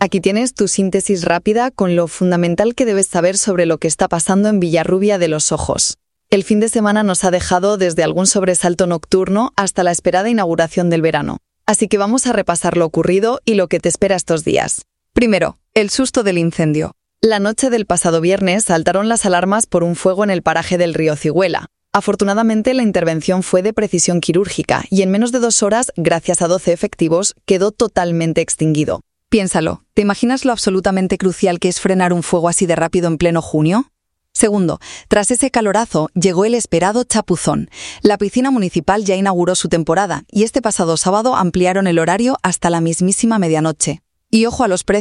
Aquí tienes tu síntesis rápida con lo fundamental que debes saber sobre lo que está pasando en Villarrubia de los Ojos. El fin de semana nos ha dejado desde algún sobresalto nocturno hasta la esperada inauguración del verano. Así que vamos a repasar lo ocurrido y lo que te espera estos días. Primero, el susto del incendio. La noche del pasado viernes saltaron las alarmas por un fuego en el paraje del río Cigüela. Afortunadamente, la intervención fue de precisión quirúrgica y en menos de 2 horas, gracias a 12 efectivos, quedó totalmente extinguido. Piénsalo, ¿te imaginas lo absolutamente crucial que es frenar un fuego así de rápido en pleno junio? Segundo, tras ese calorazo, llegó el esperado chapuzón. La piscina municipal ya inauguró su temporada y este pasado sábado ampliaron el horario hasta la mismísima medianoche. Y ojo a los precios.